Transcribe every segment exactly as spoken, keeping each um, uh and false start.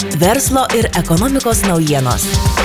Verslo ir ekonomikos naujienos.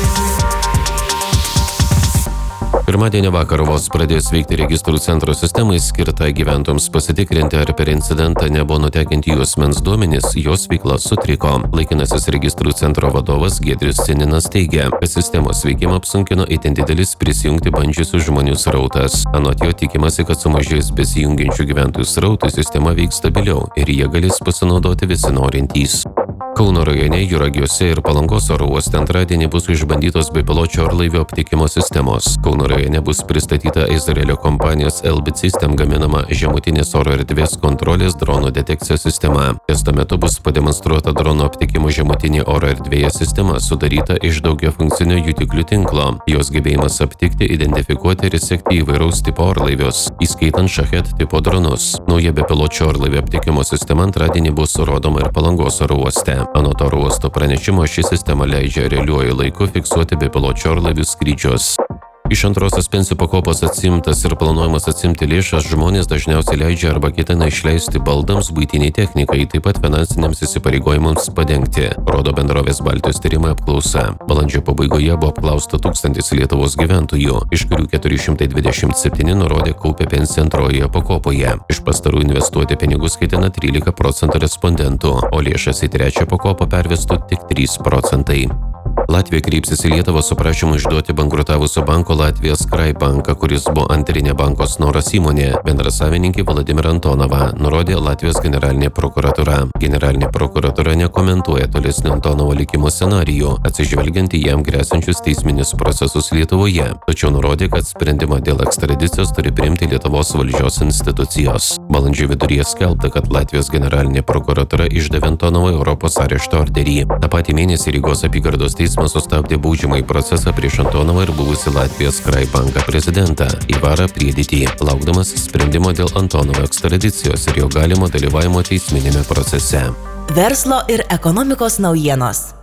Pirmadienio vakarą vos pradės veikti registrų centro sistemai skirta gyventojams pasitikrinti, ar per incidentą nebuvo nutekinti jų asmens duomenys, jos veikla sutriko. Laikinasis registrų centro vadovas Giedrius Cininas teigia, kad sistemos veikimą apsunkino itin didelis prisijungti bandžiusių žmonių srautas. Anot jo tikimasi, kad sumažėjus besijungiančių gyventojų srautų sistema veiks stabiliau ir jie galės pasinaudoti visi norintys. Kauno rajone, Juragiuose ir Palangos oro uoste antradienį bus išbandytos bepiločio orlaivio aptikimo sistemos. Kauno rajone bus pristatyta Izraelio kompanijos Elbit System gaminama žemutinės oro erdvės kontrolės dronų detekcijos sistema. Testo metu bus pademonstruota dronų aptikimo žemutinė oro erdvėje sistema, sudaryta iš daugiafunkcinio jutiklių tinklo. Jos gebėjimas aptikti, identifikuoti ir sekti įvairaus tipo orlaivius, įskaitant Shahed tipo dronus. Nauja bepiločio orlaivio aptikimo sistema antradienį bus rodoma ir Palangos oro uoste. Anot oro uosto pranešimo, ši sistema leidžia realiuoju laiku fiksuoti bepiločio orlaivių skrydžius. Iš antrosios pensijų pakopos atsimtas ir planuojamas atsimti lėšas žmonės dažniausiai leidžia arba ketina išleisti baldams, buitiniai technikai, taip pat finansiniams įsipareigojimams padengti, rodo bendrovės Baltijos tyrimai apklausa. Balandžio pabaigoje buvo apklausta tūkstantis Lietuvos gyventojų, iš kurių keturi šimtai dvidešimt septyni nurodė kaupę pensiją antrojoje pakopoje. Iš pastarų investuoti pinigus ketina trylika procentų respondentų, o lėšas į trečią pakopą pervestų tik trys procentai. Latvija kreipsis į Lietuvą su prašymu išduoti bankrutavusio banko Latvijos Skype banką, kuris buvo antrinė banko Snoras įmonė. Bendrasavininkė Vladimira Antonova, nurodė Latvijos generalinė prokuratura. Generalinė prokuratura nekomentuoja tolesnio Antonovo likimo scenarijų, atsižvelgiant į jam gresiančius teisminius procesus Lietuvoje. Tačiau nurodė, kad sprendimą dėl ekstradicijos turi priimti Lietuvos valdžios institucijos. Balandžio viduryje skelbta, kad Latvijos generalinė prokuratura išdavė Antonovui Europos arešto orderį. Ta patį mėnesį Rygos apygardos teismas sustabdė baudžiamąjį procesą prieš Antonovą ir buvusį Latvijos Skype banką prezidentą Ivarą Prieditį, laukdamas sprendimo dėl Antonovo ekstradicijos ir jo galimo dalyvavimo teisminėme procese. Verslo ir ekonomikos naujienos.